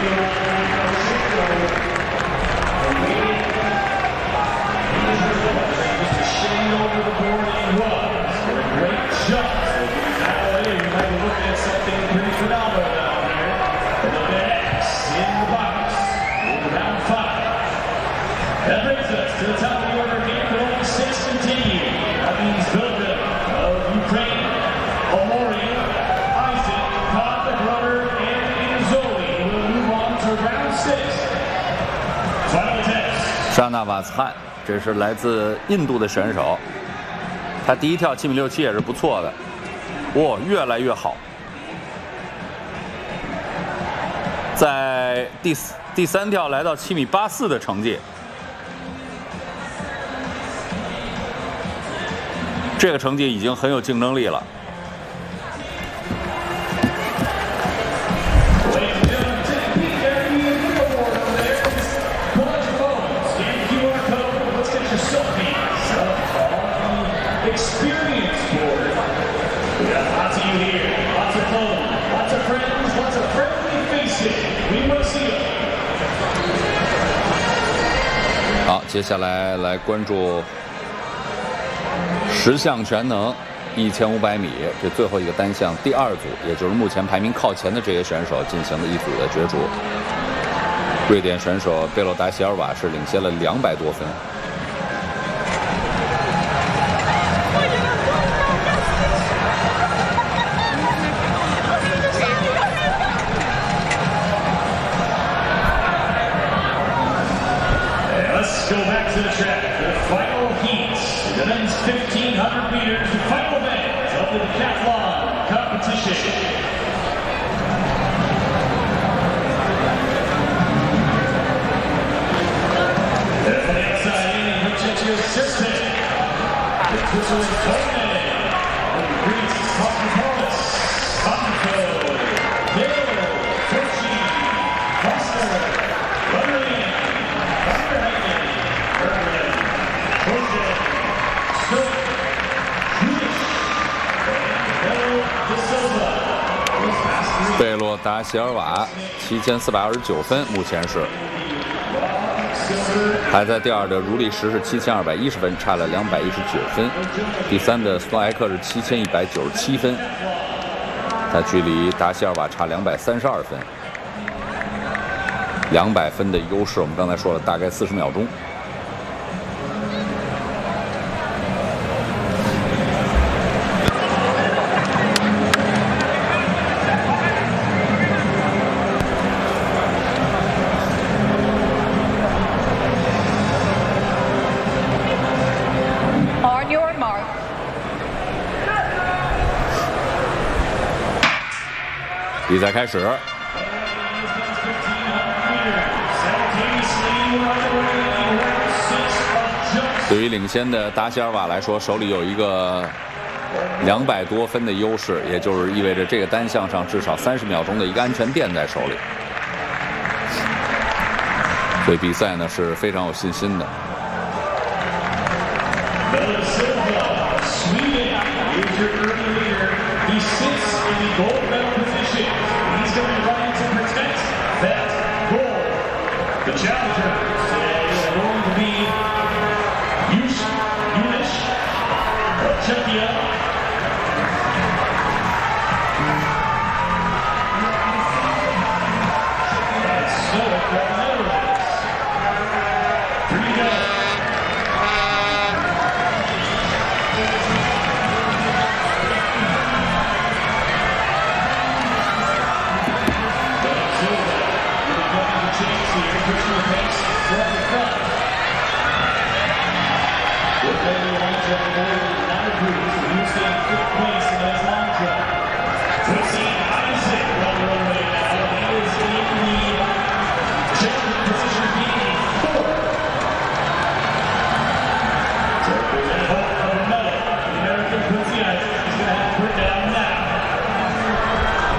That brings us to the top of the order game for only 6 continue. That means Belgrade of Ukraine, Omori, Isaac, Khan, Grutter, and Inzoli will move on to round 6. Final test. 沙纳瓦斯汗，这是来自印度的选手，他第一跳7.67米也是不错的，哇，越来越好。在第三跳来到7.84米的成绩。 这个成绩已经很有竞争力了。好，接下来来关注。 10项全能，1500米，这最后一个单项第2组，也就是目前排名靠前的这些选手进行的一组的角逐。瑞典选手贝洛达席尔瓦是领先了200多分。 Let's go back to the track. The final heat. The men's 1,500 meters, the final event of the decathlon competition. And from the outside in, Richard assistant. The twister is Tone. And Greece, Cosmopolis, Santo, Hill, Toshi, Foster, Running, Underhagen, Berlin, Roger, Stoke, Judish, and De Silva. 贝洛达席尔瓦7429分，目前是排在第2的如利什是7210分，差了219分。第3的斯托埃克是7197分，他距离达席尔瓦差232分。200分的优势，我们刚才说了，大概40秒钟。 比赛开始。对于领先的达席尔瓦来说，手里有一个200多分的优势，也就是意味着这个单项上至少30秒钟的一个安全垫在手里。对比赛呢是非常有信心的。 He sits in the gold medal position. He's going to be running to protect that gold. The challenger